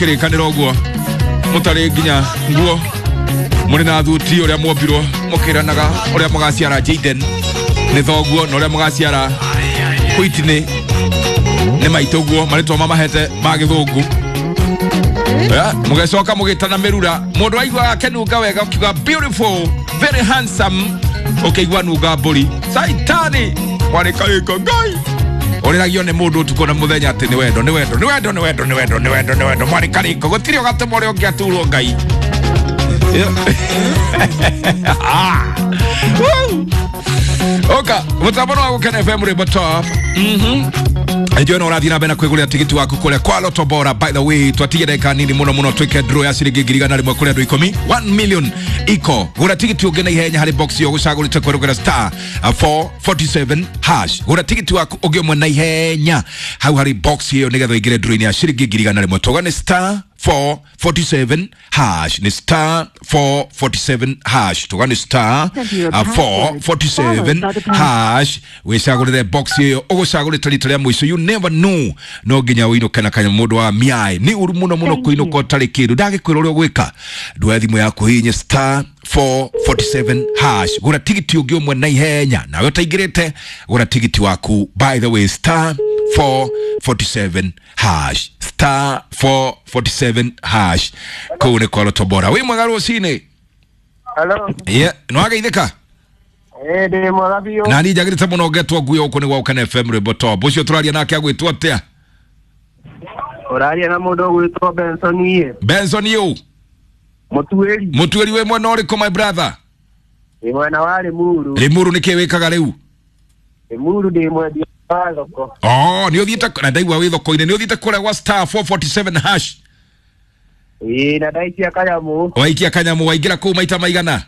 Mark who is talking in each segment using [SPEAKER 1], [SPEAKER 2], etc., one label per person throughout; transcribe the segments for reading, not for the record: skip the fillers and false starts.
[SPEAKER 1] mukiri kanira ogwo mutari ginya nguo muri na thuti uria mwobirwo mukiranaga uria mugaciara Jaden ni thoguo no uria mugaciara Whitney ni maitogwo maritwa mamahete magithungu mugecoka mugitana merura mundu aigwa akenunga wega ukiuga beautiful very handsome ukiigwa nunga mburi saitani warikaika ngai oriragio ni mundu tuko na muthenya ati ni wendo mwarikaiko gutiri ugatuma uria ungi aturwo ngai oka mutambo wa Gukena FM Rebo Top Ejo no rathina bena kwiguria tigiti waku kule kwa Loto Bora. By the way, twatigireka nini muno twike draw ya ciringi 100,000 kule ndo 10 1 million iko gura tigiti ugena ihenya hari box yo gucagurite kwirugura star 447 hash gura tigiti waku ugiomwe na ihenya hau hari box yo nigetha igire draw ya ciringi 100,000 togane star 447 hash ni star 447 hash tugani star 447 hash wecagurire box yo ugucagurite rita mwiso. You never know no ginya wino kana kanya mundu wa miai ni uru muno kuinuka utari kindu ndagikwira uria gwika ndwa thimu yaku hinye star 447 hash gura tigiti ungi umwe na ihenya nawe utaigirite gura tigiti waku. By the way, star 447 hash star 447 hash kune kwa Loto Bora. We mwagaru sine
[SPEAKER 2] hello
[SPEAKER 1] yeah no agaithika
[SPEAKER 2] de mwagabio
[SPEAKER 1] nani jagirite muno getwo guyo ukune wa Gukena FM Rebo Top ucio turaria nake agwitwo atia
[SPEAKER 2] oraria na mundu gwitwo Benson
[SPEAKER 1] you mutueri we mwana uri ko my brother
[SPEAKER 2] mwana wa
[SPEAKER 1] Limuru niki wikaga riu
[SPEAKER 2] Limuru de mwedia thoko
[SPEAKER 1] ni uthiite na ndaigwa wi thoko-ini ni uthiite kure wa star 447 hash
[SPEAKER 2] na ndaikia kanyamu
[SPEAKER 1] waigira ku maita maigana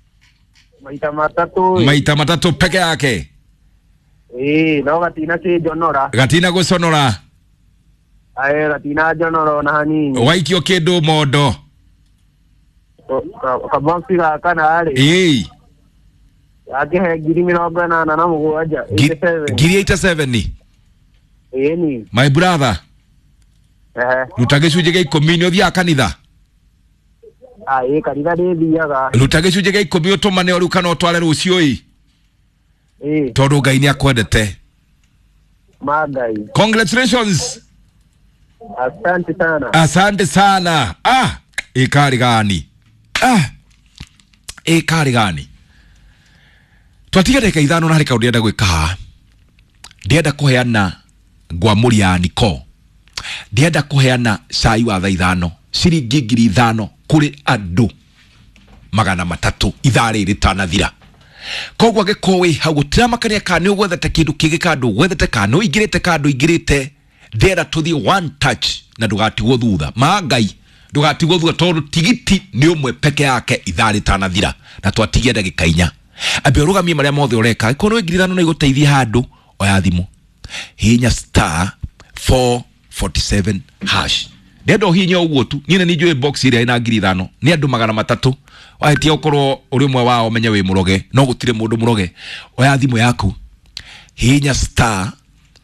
[SPEAKER 1] maita matatu peke yake
[SPEAKER 2] no gatina
[SPEAKER 1] guconora
[SPEAKER 2] gatina jonoro na hanini
[SPEAKER 1] waikio kindu mondo
[SPEAKER 2] kaboxi ga kana ari yake 87
[SPEAKER 1] ni
[SPEAKER 2] ni
[SPEAKER 1] my brother Lutagicunje gia 10 ni uthia kanitha
[SPEAKER 2] kanitha ndi thiaga
[SPEAKER 1] Lutagicunje gia 10 utumane oru kana utware rucio tondu Ngai ni akwendete
[SPEAKER 2] magai.
[SPEAKER 1] Congratulations.
[SPEAKER 2] Asante sana.
[SPEAKER 1] Ikari gani twatiga ndeka ithano na hari kaundu ndienda gwika ndienda kuheana ngwamuri ya Niko ndienda kuheana cai wa thaa ithano ciringi 5,000 kuri andu 300 ithari ritanathira kogwa gikowi hau gutiramakania kana ugwethete kindu kigi kandu gwethete kana igirite kandu igirite ndienda tuthi one touch na ndugatigwo thutha magai ndugatigwo thutha tondu tigiti ni umwe peke yake ithari ritanathira na twatigia ndagika 4 abirugamie maria mothe ureka ikono 5,000 na iguteithia handu oya thimu hinya star 447 hash dedo hinya uguo tu nyine ni joy box ire ina 5,000 ni andu 300 wahetia ukorwo uri umwe wao menye wi muroge no gutire mundu muroge oya thimu yaku hinya star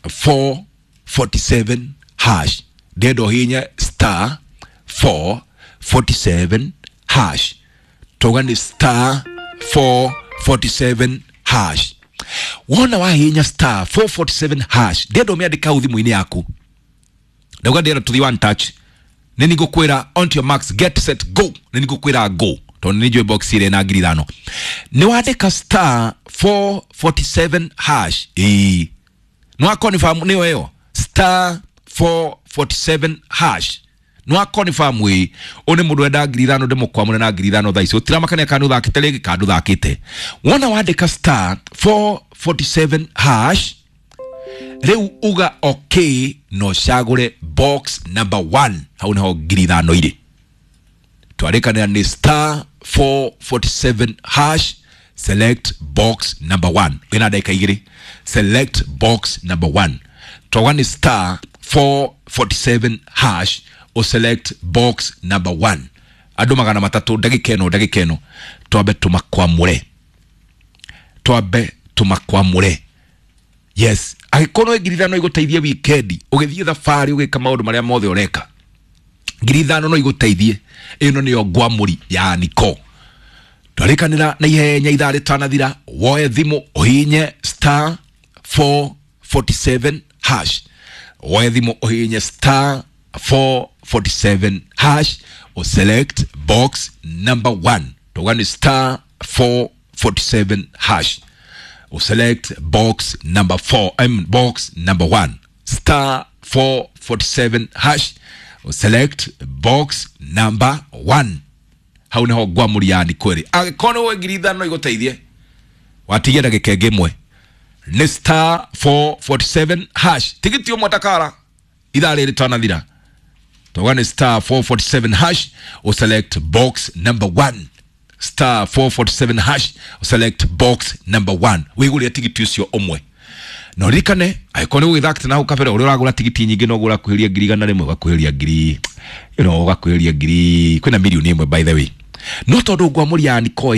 [SPEAKER 1] 447 hash dedo hinya star 447 hash togani star 447 hash wona wa hinya star 447 hash dedo meandika uthimu-ini yaku ndauga ndera to the one touch nini gukwira on to your marks get set go nini gukwira go to nini joy box ire na 5,000 ni wandika star 447 hash no confirm ni weyo star 447 hash no confirm we one mundu enda 5,000 ndemo kwamune na 5,000 thaa icio tiramakania kandu thakite legi kandu thakite wona wandika star 447 hash reu uga okay no shagure box number 1 hau naho 5,000 ire twarikana ni star 447 hash select box number 1 ina dakika 2 select box number 1 twagani star 447 hash o select box number 1 andu 300 ndagika eno twabe tumakwamure yes agikono 5,000 iguteithia weekend ugithie thafari ugika maundu maria mothe ureka ngiri 5 no iguteithie ino niyo ngwamuri ya Niko twarikanira na ihenya ithaa ritanathira woe thimu uhinye star 447 hash woe thimu uhinye star 447 hash o select box number 1 togani star 447 hash o select box number 4 box number 1 star 447 hash o select box number 1 hau neho gwamuri ya Nikweri agikono we ngiri 5 igoteithie watigia ndagika ngemwe ni star 447 hash tigiti umwatakara idhari ritanathira togani star 447 hash o select box number 1 star 447 hash o select box number 1 wiguria tigiti ucio omwe no rikane aikone withakte na ukabera uri uragura tigiti nyingi no gura kuhiria ngiri 100 gakuhiria ngiri gakuhiria ngiri kwina milioni 1 by the way no tondu gwamuri ya Niko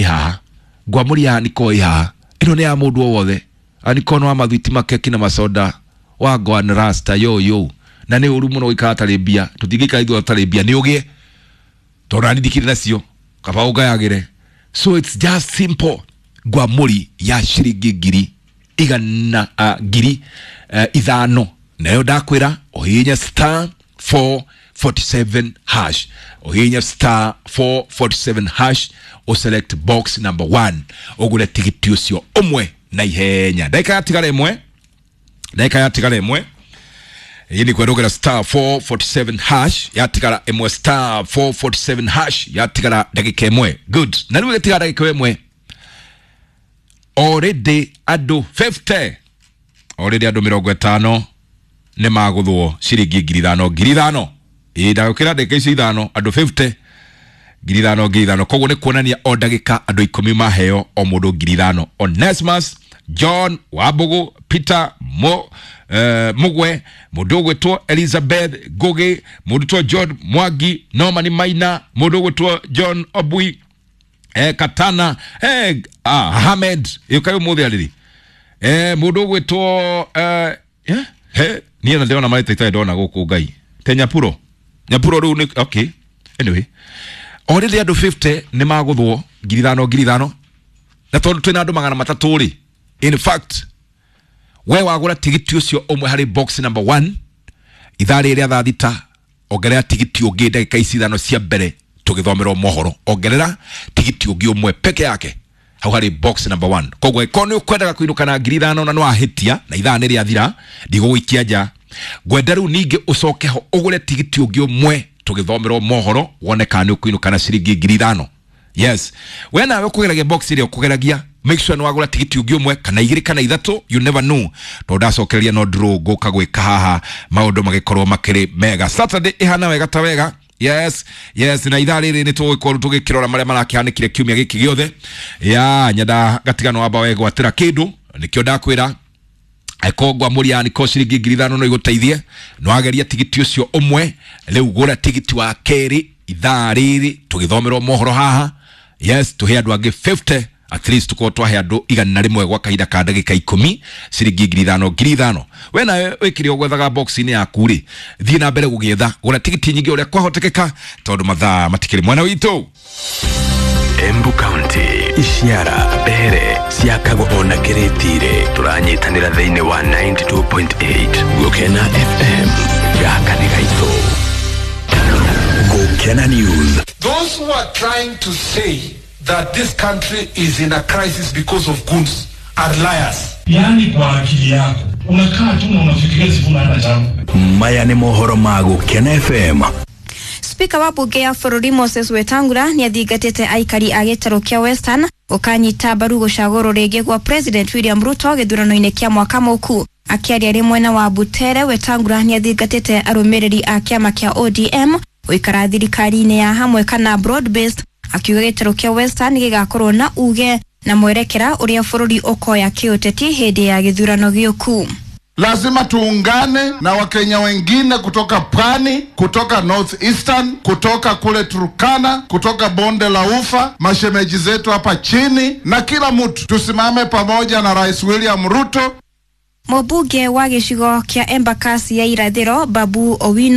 [SPEAKER 1] iha ino ne ya mundu wothe anikono wa mathwiti makeki na masoda wa gwan rasta yo na ne uru muno ikara talebia tutigika ithu talebia ni ugie torani dikire nacio kaba ugayagire so it's just simple gwamuri ya shiringi ngiri igana ngiri 5 nayo ndakwira ohinya star 447 hash ohinya star 447 hash o select box number 1 ogule tigiti ucio omwe na ihenya daika yatigara emwe yini kwerogera star 447 hash yatigara emwe star 447 hash yatigara dakika emwe good na niwe yatigara dakika emwe already ado 50 already ado 50 ne maguthwo ciringi ngiri 5 ndagukira ndeke ici 5 ado 50 ngiri 5 koguo ni kuonania o ndagika ado 10 maheo o mundu ngiri 5 Onesmus John Wabugu Peter Mugwe mundu gwetwo Elizabeth Goge mundu to John Mwagi Norman Maina mundu gwetwo John Obui Katana Ahmed yukayo mudhi aliri mundu gwetwo ni na ndeona mali taita ndona guku ngai te Nyapuro ru ni okay anyway already ado 50 ni maguthwo ngiri 5 na tondu twina andu 300 ri in fact we wagura tigiti ucio omwe hari box number 1 ithari ria thita ongerera tigiti ungi ndagika ici 5 cia mbere tugithomerwo mohoro ongerera tigiti ungi omwe peke yake hau hari box number 1 kogwe kono ukwendaga kuinuka na ngiri 5 na no ahitia na ithane ria thira ndigugwikia nja gwenderu ninge ucoke ho ugure tigiti ungi omwe tugithomerwo mohoro wone kana ukuinuka na ciringi ngiri 5 yes we nawe kugeragia box ile ukugeragia make sure no wagura tigiti ungi omwe kana 2 kana 3 you never know to ndacokereria no draw goka gwika haha maundu magikorwo makiri mega Saturday ihana wega ta wega yes na ithari ri ni tugikirora maria marakihanikire kiumia giki giothe ya nyada gatigano waba wego atira kindu nikio ndakwira aikogwa muri ya Niko ciringi ngiri 5 no iguteithie no ageria tigiti ucio omwe riu gura tigiti wa keri ithari tugithomerwo mohoro haha yes tuhe andu angi 50 at least tuko twahe andu 100 gwa kahinda ka ndagika 10 ciringi ngiri 5 we na wikiri ogwethaga box ni yaku ri thie na mbere gugietha gura tigiti nyingi uria kwahotekeka tondu mathaa matikiri mwana witu
[SPEAKER 3] Embu County Ishiara Bere Siakago ona Keretire turanyitanira theine wa 92.8 Gukena FM Yakanigaito Gukena News.
[SPEAKER 4] Those who are trying to say that this country is in a crisis because of goons are liars.
[SPEAKER 5] Yani kwa akili yako unakaa tu na unafikiria siku na jambo.
[SPEAKER 3] Maya ni mohoro ma Gukena FM.
[SPEAKER 6] Spika wa bunge ya bururi Moses Wetangula ni athingatite aikari a gitaro kia Western ukanyita mbaru gucagoro ringi gwa President William Ruto githurano-ini kia mwaka muku akiaria ri mwena wa Butere. Wetangula ni athingatite arumiriri a kiama kia ODM uikara thirikari-ini ya hamwe kana broad based akiuga gitaro kia Western gigakorwo na uge na mwerekera uria bururi ukoya kiuteti hindi ya githurano gioku.
[SPEAKER 7] Lazima tuungane na Wakenya wengine kutoka Pwani, kutoka North Eastern, kutoka kule Turkana, kutoka Bonde la Ufa, mashemeji zetu hapa chini, na kila mtu tusimame pamoja na Rais William Ruto.
[SPEAKER 6] Mbunge wa gicigo kia Embakasi ya irathiro Babu Owino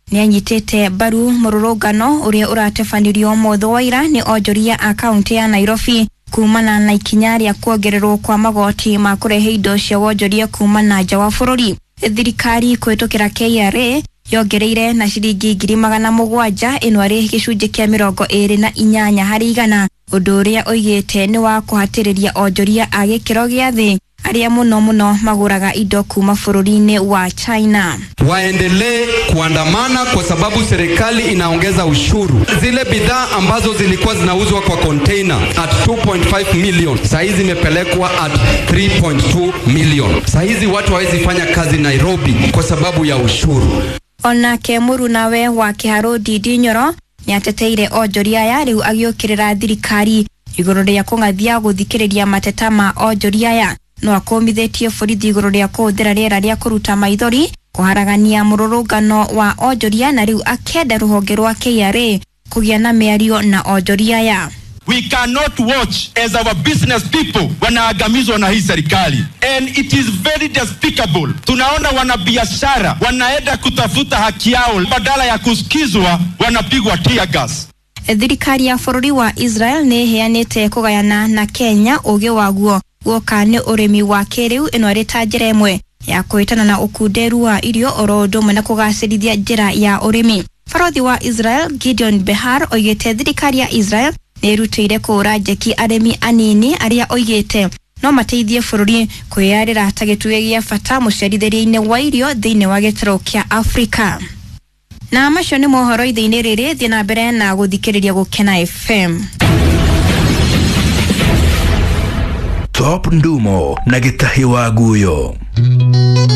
[SPEAKER 6] ni anyitete baru mururungano uria uratefanirio motho waira ni onjoria akaunti ya Nairobi kumana na ikinya ria kuongererwo kwa magoti ma kurehe indo cia wonjoria kumana nja wa bururi. Thirikari kwitokera KRA yongereire na ciringi 700,000 inwari gicunje kia 28 hari igana, undu uria oigite ni wa kuhatiriria onjoria a gikiro gia thi aria muno maguraga indo kuma bururi-ini wa China.
[SPEAKER 8] Waendelee kuandamana kwa sababu serikali inaongeza ushuru. Zile bidhaa ambazo zilikuwa zinauzwa kwa container at 2.5 million saizi imepelekwa at 3.2 million. Saizi watu hawezi fanya kazi Nairobi kwa sababu ya ushuru.
[SPEAKER 6] Ona Kemuru nawe wa Kiharo Ndindi Nyoro ni ateteire onjoria ya riu agiukirira thirikari iguru ria kungathia guthikiriria mateta ma onjoria ya no akomithetie borithi iguru ria kuhuthira riera ria kuruta maithori kuharagania mururungano wa onjoria na riu akenda ruhonge rwa KRA kugia na miario na onjoria ya.
[SPEAKER 9] We cannot watch as our business people wanaagamizwa na hii serikali, and it is very despicable. Tunaona wanabiashara wanaenda kutafuta haki yao, badala ya kusikizwa wanapigwa tear gas.
[SPEAKER 6] Thirikari ya bururi wa Israel ni heanite kugayana na Kenya uge waguo guoka ni urimi wa kiriu ino rita njira imwe ya kuitana na ukunderu wa irio orodo mena kugacirithia njira ya urimi. Farodhi wa Israel Gideon Behar oigete thirikari ya Israel nerutire kura jeki aremi anini aria oigete no mateithie bururi kwiyarira ta gituge gia bata mucerithĩrie-inĩ wa irio thiini wa gĩtaro kia Afrika. Na macio ni mohoro ithiini riri thie na mbere na guthikiriria Gukena FM.
[SPEAKER 3] Top Ndumo na Gitahi wa Guyo.